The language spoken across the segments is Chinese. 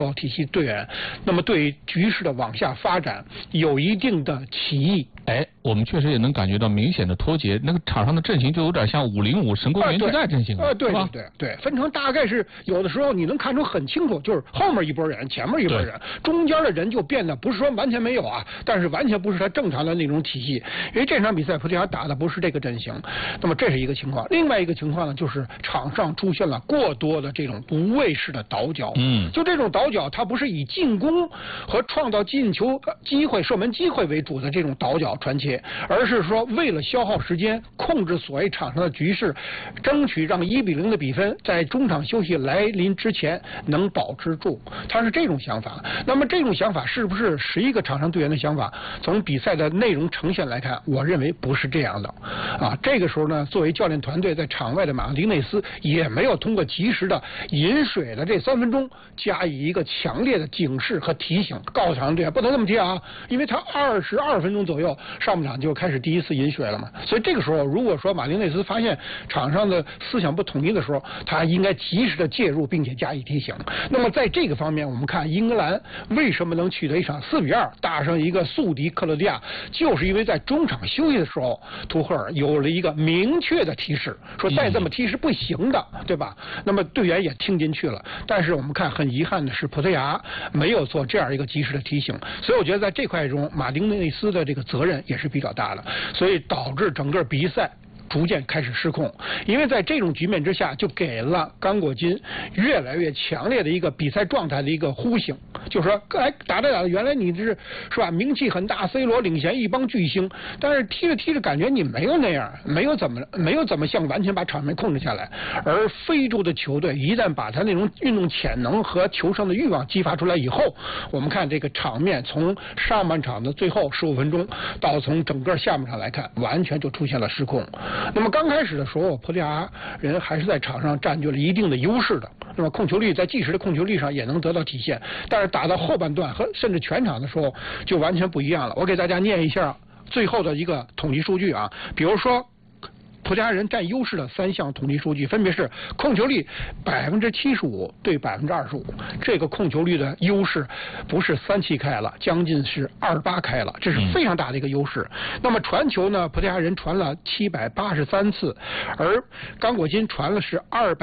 体系队员，那么对局势的往下发展有一定的歧义。 哎，我们确实也能感觉到明显的脱节，那个场上的阵型就有点像505神功元气弹阵型了， 对，分成大概是有的时候你能看出很清楚，就是后面一拨人，前面一拨人，中间的人就变得不是说完全没有啊，但是完全不是他正常的那种体系。因为这场比赛葡萄牙打的不是这个阵型，那么这是一个情况。另外一个情况呢，就是场上出现了过多的这种无谓式的倒脚，就这种倒脚，它不是以进攻和创造进球机会、射门机会为主的这种倒脚传切，而是说为了消耗时间，控制所谓场上的局势，争取让1-0的比分在中场休息来临之前能保持住，他是这种想法。那么这种想法是不是11个场上队员的想法？从比赛的内容呈现来看，我认为不是这样的啊。这个时候呢，作为教练团队在场外的马丁内斯也没有通过及时的饮水的这3分钟加以一个强烈的警示和提醒，告诉场上队员不能这么踢啊，因为他22分钟左右上半场就开始第一次饮水了嘛。所以这个时候，如果说马丁内斯发现场上的思想不统一的时候，他应该及时的介入并且加以提醒。那么在这个方面，我们看英格兰为什么能取得一场4-2打上一个宿敌克罗地亚，就是因为在中场休息的时候，图赫尔有了一个明确的提示，说再这么踢是不行的，对吧？那么队员也听进去了。但是我们看很遗憾的是，葡萄牙没有做这样一个及时的提醒，所以我觉得在这块中，马丁内斯的这个责任也是比较大的，所以导致整个比赛逐渐开始失控。因为在这种局面之下，就给了刚果金越来越强烈的一个比赛状态的一个呼醒，就是说，哎，打着，原来你是吧，名气很大 ，C 罗领衔一帮巨星，但是踢着感觉你没有那样，没有怎么像完全把场面控制下来。而非洲的球队一旦把他那种运动潜能和求胜的欲望激发出来以后，我们看这个场面从上半场的最后15分钟到从整个下半场来看，完全就出现了失控。那么刚开始的时候，葡萄牙人还是在场上占据了一定的优势的，那么控球率在计时的控球率上也能得到体现，但是打到后半段和甚至全场的时候就完全不一样了。我给大家念一下最后的一个统计数据啊，比如说葡萄牙人占优势的3项统计数据分别是控球率75%对25%，这个控球率的优势不是37开了，将近是28开了，这是非常大的一个优势。那么传球呢，葡萄牙人传了783次，而刚果金传了是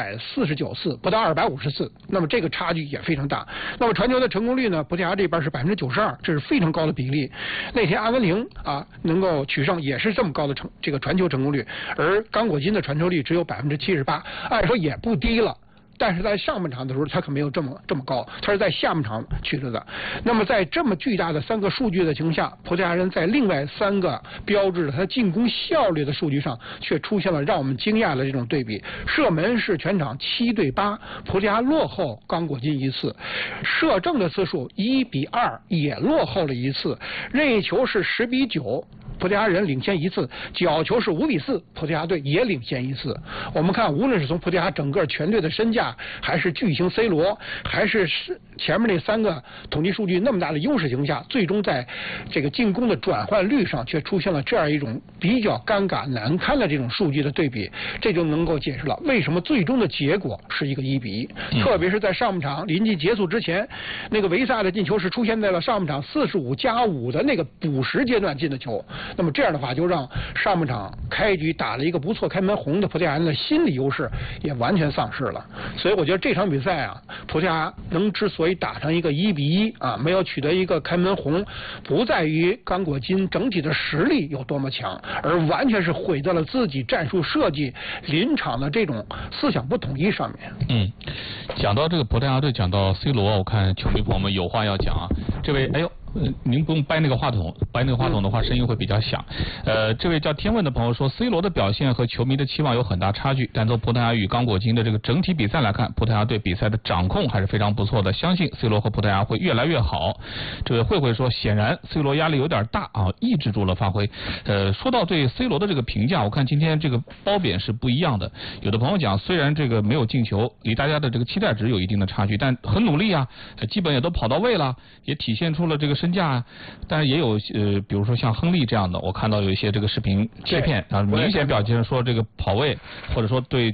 249次，不到250次，那么这个差距也非常大。那么传球的成功率呢，葡萄牙这边是92%，这是非常高的比例。那天阿根廷啊能够取胜也是这么高的这个传球成功率，而刚果金的传球率只有78%，按说也不低了。但是在上半场的时候，他可没有这么高，他是在下半场取得的。那么在这么巨大的3个数据的情况下，葡萄牙人在另外3个标志着他进攻效率的数据上，却出现了让我们惊讶的这种对比。射门是全场7对8，葡萄牙落后刚果金1次；射正的次数1-2，也落后了1次；任意球是10-9。葡萄牙人领先1次，角球是5-4，葡萄牙队也领先1次。我们看，无论是从葡萄牙整个全队的身价，还是巨星 C 罗，还是前面那3个统计数据那么大的优势情况下，最终在这个进攻的转换率上却出现了这样一种比较尴尬难堪的这种数据的对比，这就能够解释了为什么最终的结果是一个1-1。特别是在上半场临近结束之前，那个维萨的进球是出现在了上半场45+5的那个补时阶段进的球。那么这样的话，就让上半场开局打了一个不错开门红的葡萄牙人的心理优势也完全丧失了。所以我觉得这场比赛啊，葡萄牙之所以打成一个1-1啊，没有取得一个开门红，不在于刚果金整体的实力有多么强，而完全是毁在了自己战术设计、临场的这种思想不统一上面。 讲到这个葡萄牙队，讲到 C 罗，我看球迷朋友们有话要讲啊。这位，哎呦。您不用掰那个话筒，掰那个话筒的话声音会比较响。这位叫天问的朋友说 ，C 罗的表现和球迷的期望有很大差距，但从葡萄牙与刚果金的这个整体比赛来看，葡萄牙对比赛的掌控还是非常不错的，相信 C 罗和葡萄牙会越来越好。这位慧慧说，显然 C 罗压力有点大啊，抑制住了发挥。说到对 C 罗的这个评价，我看今天这个褒贬是不一样的。有的朋友讲，虽然这个没有进球，离大家的这个期待值有一定的差距，但很努力啊，基本也都跑到位了，也体现出了这个身价。但是也有比如说像亨利这样的，我看到有一些这个视频切片啊，明显表现说这个跑位或者说对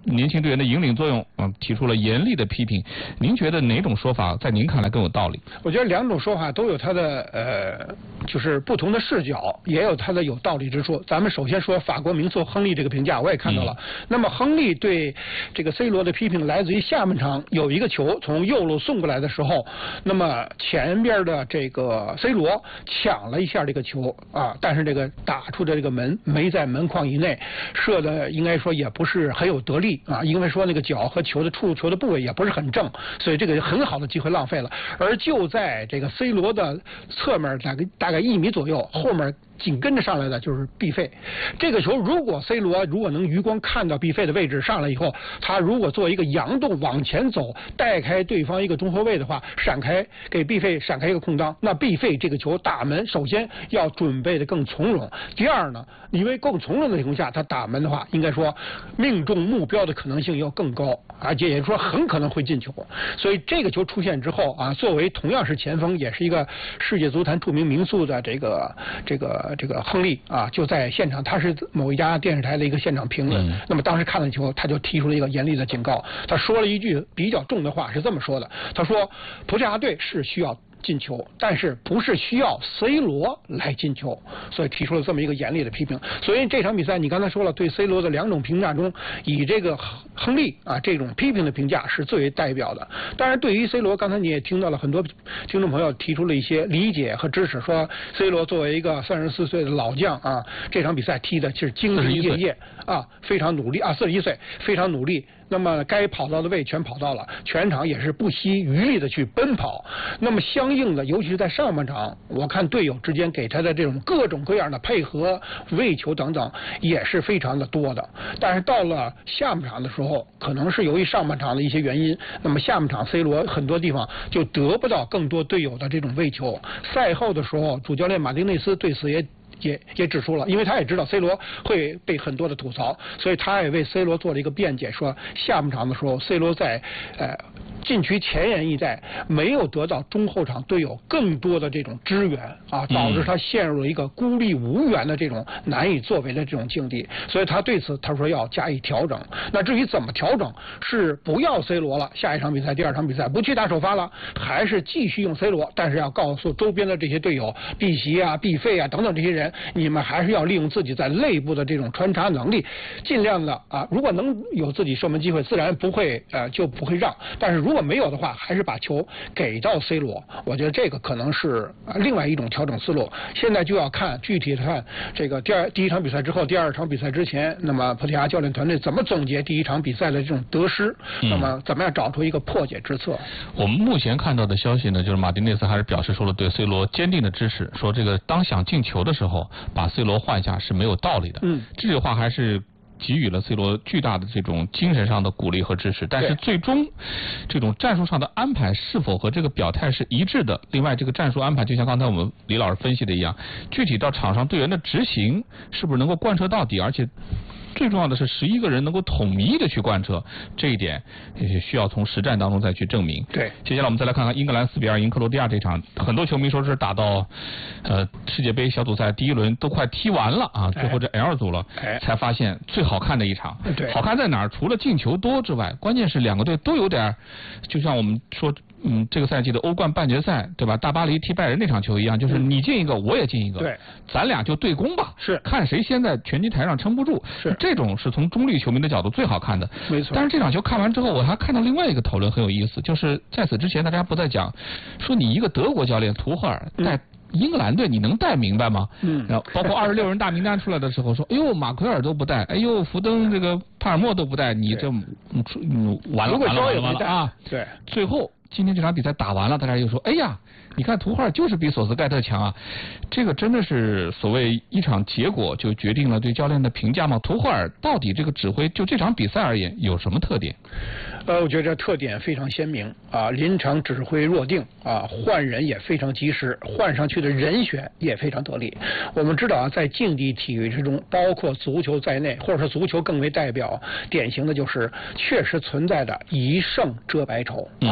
年轻队员的引领作用，提出了严厉的批评。您觉得哪种说法在您看来更有道理？ 我觉得两种说法都有它的就是不同的视角，也有它的有道理之处。咱们首先说法国名宿亨利这个评价，我也看到了。那么亨利对这个 C 罗的批评来自于下半场有一个球从右路送过来的时候，那么前边的这个 C 罗抢了一下这个球啊，但是这个打出的这个门没在门框以内，射的应该说也不是很有得力啊，因为说那个脚和球的触球的部位也不是很正，所以这个很好的机会浪费了。而就在这个 C 罗的侧面大概1米左右，后面紧跟着上来的就是毕费。这个球如果 C 罗如果能余光看到毕费的位置上来以后，他如果做一个佯动往前走，带开对方一个中后卫的话，闪开给毕费闪开一个空当，那毕费这个球打门首先要准备的更从容，第二呢，因为更从容的情况下他打门的话，应该说命中目标的可能性要更高，而且也就是说很可能会进球。所以这个球出现之后啊，作为同样是前锋，也是一个世界足坛著名名宿的这个亨利啊，就在现场，他是某一家电视台的一个现场评论。那么当时看了球，他就提出了一个严厉的警告。他说了一句比较重的话，是这么说的：他说，葡萄牙队是需要进球，但是不是需要 C 罗来进球，所以提出了这么一个严厉的批评。所以这场比赛你刚才说了，对 C 罗的两种评价中，以这个亨利啊这种批评的评价是最为代表的。当然，对于 C 罗，刚才你也听到了很多听众朋友提出了一些理解和支持，说 C 罗作为一个34岁的老将啊，这场比赛踢的是兢兢业业啊，非常努力啊，41岁非常努力。那么该跑到的位全跑到了，全场也是不惜余力的去奔跑。那么相应的，尤其是在上半场，我看队友之间给他的这种各种各样的配合、喂球等等，也是非常的多的。但是到了下半场的时候，可能是由于上半场的一些原因，那么下半场 C 罗很多地方就得不到更多队友的这种喂球。赛后的时候，主教练马丁内斯对此也指出了，因为他也知道 C 罗会被很多的吐槽，所以他也为 C 罗做了一个辩解，说下半场的时候 C 罗在禁区前沿一带没有得到中后场队友更多的这种支援啊，导致他陷入了一个孤立无援的这种难以作为的这种境地，所以他对此他说要加以调整。那至于怎么调整，是不要 C 罗了，下一场比赛第二场比赛不去打首发了，还是继续用 C 罗，但是要告诉周边的这些队友毕席啊、毕费啊等等这些人，你们还是要利用自己在内部的这种穿插能力，尽量的啊，如果能有自己射门机会，自然不会就不会让，但是如果没有的话，还是把球给到 C 罗。我觉得这个可能是另外一种调整思路。现在就要看具体的看这个第一场比赛之后，第二场比赛之前，那么葡萄牙教练团队怎么总结第一场比赛的这种得失，那么怎么样找出一个破解之策。 我们目前看到的消息呢，就是马丁内斯还是表示说了对 C 罗坚定的支持，说这个当想进球的时候把 C 罗换下是没有道理的。这句话还是给予了 C 罗巨大的这种精神上的鼓励和支持，但是最终这种战术上的安排是否和这个表态是一致的？另外，这个战术安排就像刚才我们李老师分析的一样，具体到场上队员的执行是不是能够贯彻到底，而且最重要的是11个人能够统一的去贯彻，这一点也需要从实战当中再去证明。 对， 接下来我们再来看看英格兰4比2赢克罗地亚这场，很多球迷说是打到世界杯小组赛第一轮都快踢完了啊，最后这 L 组了，才发现最好看的一场。 对， 好看在哪儿？除了进球多之外，关键是两个队都有点，就像我们说。这个赛季的欧冠半决赛，对吧？大巴黎踢拜仁那场球一样，就是你进一个，我也进一个， 对， 咱俩就对攻吧， 是看谁先在拳击台上撑不住， 是这种是从中立球迷的角度最好看的， 没错。 但是这场球看完之后，我还看到另外一个讨论很有意思，就是在此之前大家不在讲，说你一个德国教练图赫尔带英格兰队，你能带明白吗？然后包括26人大名单出来的时候说，哎呦马奎尔都不带，哎呦福登这个帕尔默都不带，你这完了啊！ 对， 最后。今天这场比赛打完了，大家又说，哎呀，你看图赫尔就是比索斯盖特强啊，这个真的是所谓一场结果就决定了对教练的评价吗？图赫尔到底这个指挥就这场比赛而言有什么特点？ 我觉得这特点非常鲜明啊，临场指挥若定啊，换人也非常及时，换上去的人选也非常得力。我们知道啊，在竞技体育之中，包括足球在内，或者说足球更为代表典型的就是确实存在的一胜遮百丑啊，只要是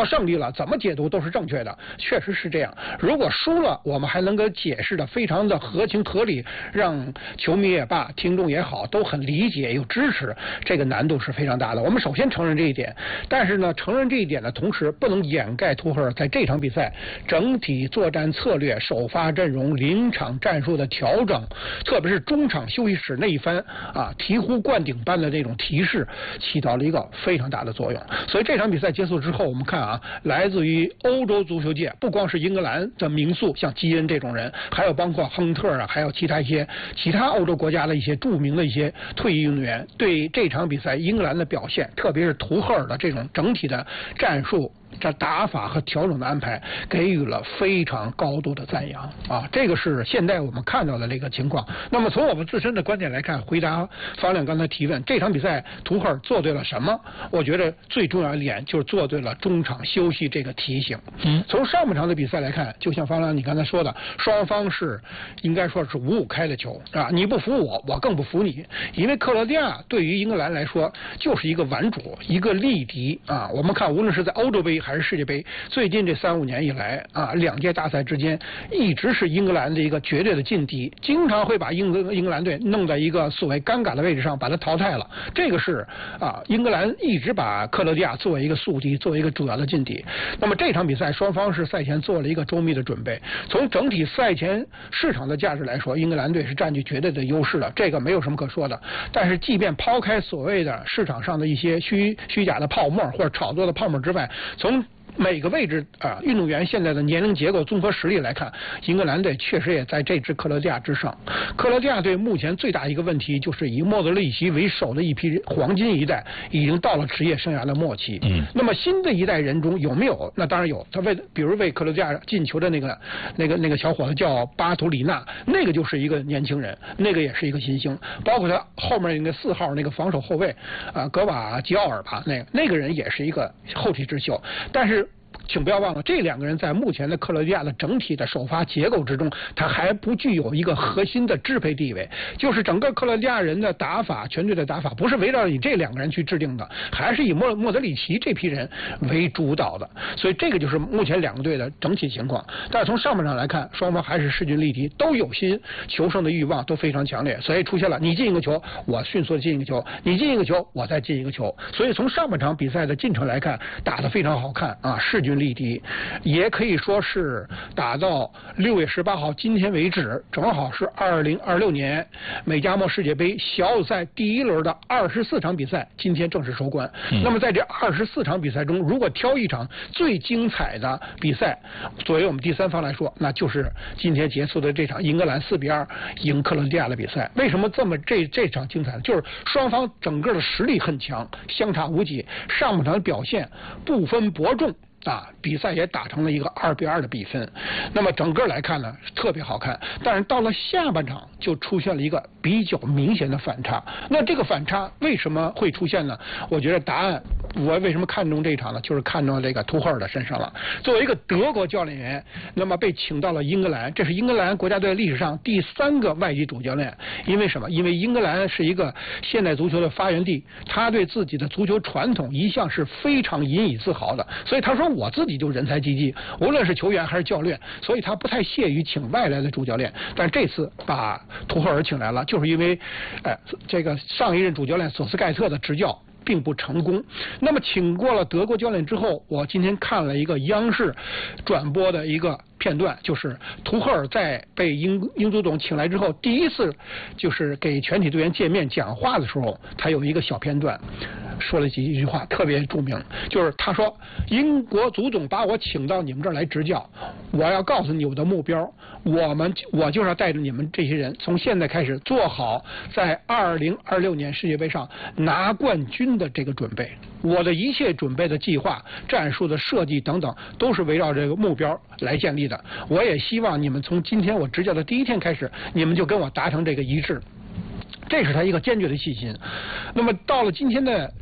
胜利了，怎么解读都是正确的，确实是这样。如果输了，我们还能够解释的非常的合情合理，让球迷也罢，听众也好，都很理解又支持，这个难度是非常大的。我们首先承认这一点，但是呢，承认这一点的同时，不能掩盖图赫尔在这场比赛整体作战策略、首发阵容、临场战术的调整，特别是中场休息室那一番醍醐灌顶般的这种提示，起到了一个非常大的作用。所以这场比赛结束之后，我们看来自于欧洲足球界，不光是英格兰的名宿，像基恩这种人，还有包括亨特还有其他欧洲国家的一些著名的一些退役运动员，对这场比赛英格兰的表现，特别是图赫尔的这种整体的战术、这打法和调整的安排，给予了非常高度的赞扬这个是现在我们看到的这个情况。那么从我们自身的观点来看，回答方亮刚才提问，这场比赛图赫尔做对了什么？我觉得最重要一点就是做对了中场休息这个提醒。从上半场的比赛来看，就像方亮你刚才说的，双方是应该说是5-5开的球你不服我，我更不服你。因为克罗地亚对于英格兰来说就是一个顽主，一个力敌我们看无论是在欧洲杯还是世界杯，最近这3-5年以来2届大赛之间一直是英格兰的一个绝对的劲敌，经常会把英格兰队弄在一个所谓尴尬的位置上，把它淘汰了。这个是英格兰一直把克罗地亚作为一个宿敌，作为一个主要的劲敌。那么这场比赛双方是赛前做了一个周密的准备，从整体赛前市场的价值来说，英格兰队是占据绝对的优势的，这个没有什么可说的。但是即便抛开所谓的市场上的一些虚假的泡沫或者炒作的泡沫之外，从每个位置运动员现在的年龄结构、综合实力来看，英格兰队确实也在这支克罗地亚之上。克罗地亚队目前最大一个问题就是以莫德里奇为首的一批黄金一代已经到了职业生涯的末期。那么新的一代人中有没有？那当然有。他比如为克罗地亚进球的那个小伙子叫巴图里纳，那个就是一个年轻人，那个也是一个新星。包括他后面那个4号那个防守后卫格瓦吉奥尔吧，那个人也是一个后起之秀。但是请不要忘了，这2个人在目前的克罗地亚的整体的首发结构之中，他还不具有一个核心的支配地位。就是整个克罗地亚人的打法，全队的打法不是围绕以这2个人去制定的，还是以莫德里奇这批人为主导的。所以这个就是目前2个队的整体情况。但是从上半场来看，双方还是势均力敌，都有心求胜的欲望，都非常强烈。所以出现了你进一个球，我迅速的进一个球；你进一个球，我再进一个球。所以从上半场比赛的进程来看，打得非常好看势均力敌，也可以说是打到6月18号今天为止，正好是2026年美加墨世界杯小组赛第1轮的24场比赛，今天正式收官。那么在这24场比赛中，如果挑一场最精彩的比赛，作为我们第3方来说，那就是今天结束的这场英格兰4-2赢克罗地亚的比赛。为什么这场精彩呢？就是双方整个的实力很强，相差无几，上半场的表现不分伯仲比赛也打成了一个2-2的比分。那么整个来看呢，特别好看。但是到了下半场就出现了一个比较明显的反差。那这个反差为什么会出现呢？我觉得答案，我为什么看中这一场呢？就是看中这个图赫尔的身上了。作为一个德国教练员，那么被请到了英格兰，这是英格兰国家队历史上第3个外籍主教练。因为什么？因为英格兰是一个现代足球的发源地，他对自己的足球传统一向是非常引以自豪的。所以他说我自己就人才济济，无论是球员还是教练，所以他不太屑于请外来的主教练。但这次把图赫尔请来了，就是因为这个上一任主教练索斯盖特的执教并不成功。那么请过了德国教练之后，我今天看了一个央视转播的一个片段，就是图赫尔在被英足总请来之后，第一次就是给全体队员见面讲话的时候，他有一个小片段，说了几句话特别著名，就是他说英国足总把我请到你们这儿来执教，我要告诉你我的目标，我就是要带着你们这些人从现在开始做好在2026年世界杯上拿冠军的这个准备。我的一切准备的计划、战术的设计等等，都是围绕这个目标来建立的。我也希望你们从今天我执教的第1天开始，你们就跟我达成这个一致。这是他一个坚决的信心。那么到了今天的这个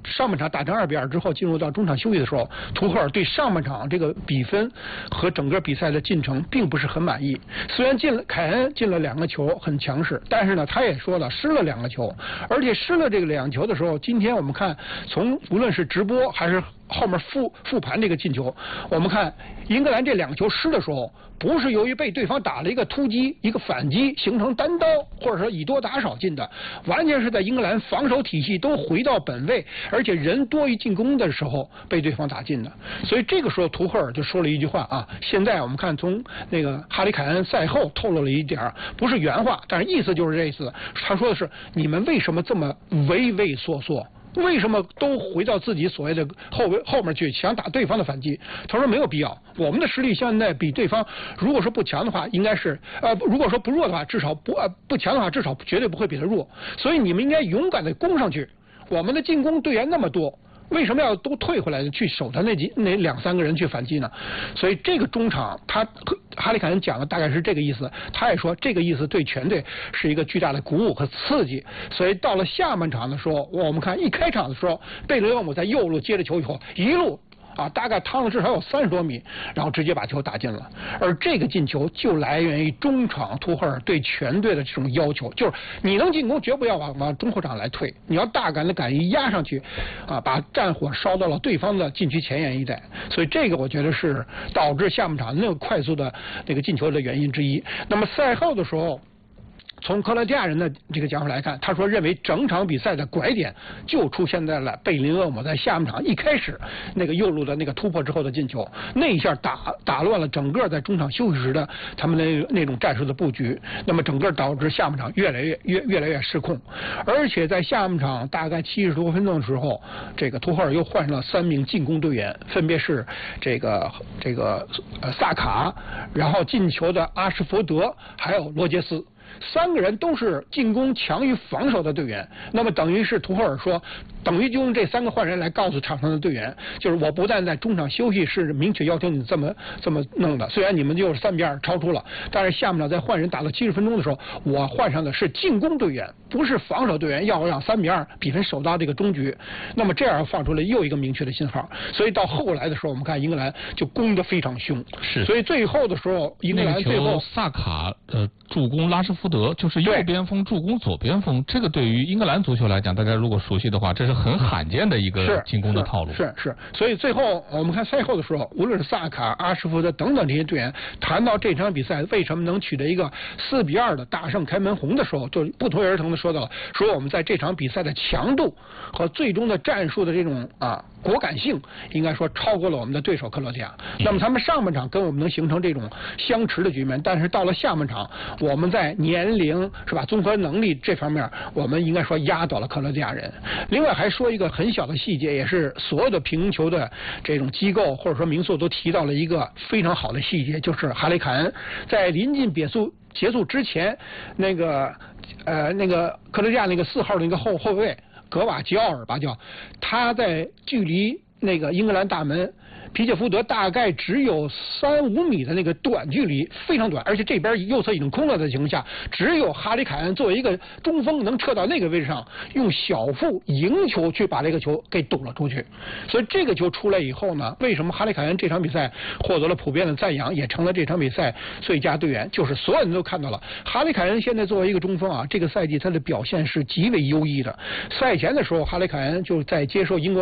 上半场打成2-2之后，进入到中场休息的时候，图赫尔对上半场这个比分和整个比赛的进程并不是很满意。虽然凯恩进了2个球很强势，但是呢，他也说了失了2个球，而且失了这个2球的时候，今天我们看从无论是直播还是后面复盘这个进球，我们看英格兰这2个球失的时候，不是由于被对方打了一个突击、一个反击形成单刀，或者说以多打少进的，完全是在英格兰防守体系都回到本位，而且人多于进攻的时候被对方打进的。所以这个时候图赫尔就说了一句话啊，现在我们看从那个哈里凯恩赛后透露了一点，不是原话，但是意思就是这意思。他说的是你们为什么这么畏畏缩缩？为什么都回到自己所谓的后面去想打对方的反击？他说没有必要，我们的实力现在比对方，如果说不强的话，应该是如果说不弱的话，至少不强的话，至少绝对不会比他弱。所以你们应该勇敢的攻上去。我们的进攻队员那么多，为什么要都退回来去守他那2-3个人去反击呢？所以这个中场哈里凯恩讲的大概是这个意思，他也说这个意思对全队是一个巨大的鼓舞和刺激。所以到了下半场的时候，我们看一开场的时候，贝林厄姆在右路接着球以后一路大概趟了至少有30多米，然后直接把球打进了。而这个进球就来源于中场图赫尔对全队的这种要求，就是你能进攻绝不要往中后场来退，你要大胆的敢于压上去，把战火烧到了对方的禁区前沿一带。所以这个我觉得是导致下半场那个快速的那个进球的原因之一。那么赛后的时候，从克罗地亚人的这个讲法来看，他说认为整场比赛的拐点就出现在了贝林厄姆在下半场一开始那个右路的那个突破之后的进球，那一下打乱了整个在中场休息时的他们那种战术的布局，那么整个导致下半场越来越失控。而且在下半场大概70多分钟的时候，这个图赫尔又换上了3名进攻队员，分别是这个萨卡，然后进球的阿什福德，还有罗杰斯。3个人都是进攻强于防守的队员，那么等于是图赫尔说，等于就用这3个换人来告诉场上的队员，就是我不但在中场休息是明确要求你这么弄的，虽然你们就是3-2超出了，但是下半场在换人打到70分钟的时候，我换上的是进攻队员，不是防守队员，要让3-2比分守到这个终局。那么这样放出了又一个明确的信号，所以到后来的时候，我们看英格兰就攻得非常凶， 是， 所以最后的时候，英格兰最后萨卡助攻拉什福德，就是右边锋助攻左边锋，这个对于英格兰足球来讲，大家如果熟悉的话，这是很罕见的一个进攻的套路。 是，所以最后我们看赛后的时候，无论是萨卡、阿什福德等等这些队员谈到这场比赛为什么能取得一个4-2的大胜开门红的时候，就不推而成的说我们在这场比赛的强度和最终的战术的这种果敢性，应该说超过了我们的对手克罗地亚。那么他们上半场跟我们能形成这种相持的局面，但是到了下半场，我们在年龄是吧，综合能力这方面，我们应该说压倒了克罗地亚人。另外还说一个很小的细节，也是所有的评球的这种机构或者说名宿都提到了一个非常好的细节，就是哈里凯恩在临近结束之前，那个克罗地亚那个4号的那个后卫格瓦吉奥尔吧叫，他在距离那个英格兰大门皮切福德大概只有3-5米的那个短距离，非常短，而且这边右侧已经空了的情况下，只有哈里凯恩作为一个中锋能撤到那个位置上，用小腹迎球去把这个球给堵了出去。所以这个球出来以后呢，为什么哈里凯恩这场比赛获得了普遍的赞扬，也成了这场比赛最佳队员？就是所有人都看到了哈里凯恩现在作为一个中锋这个赛季他的表现是极为优异的。赛前的时候，哈里凯恩就在接受英国